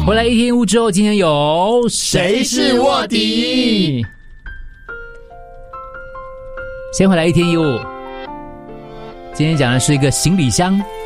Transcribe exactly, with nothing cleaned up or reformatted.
回来一天一物之后，今天有谁是卧底？ 先回来一天一物，今天讲的是一个行李箱。